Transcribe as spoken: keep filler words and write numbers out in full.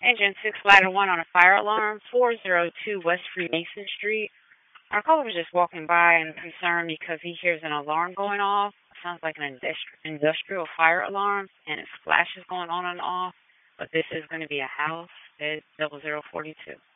Engine six Ladder one on a fire alarm, four oh two West Freemason Street. Our caller was just walking by and concerned because he hears an alarm going off. It sounds like an industri- industrial fire alarm, and it flashes going on and off. But this is going to be a house at double zero forty two.